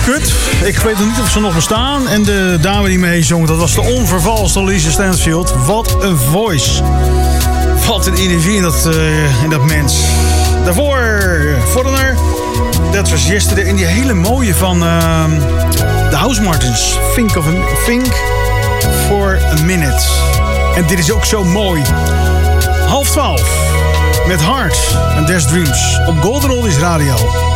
kut. Ik weet nog niet of ze nog bestaan. En de dame die meezong, dat was de onvervalste Lisa Stansfield. Wat een voice. Wat een energie in dat mens. Daarvoor Foreigner. Dat was Yesterday. En die hele mooie van de House Martins. Think for a Minute. En dit is ook zo mooi. 11:30 met Heart en There's Dreams op Golden Oldies Radio.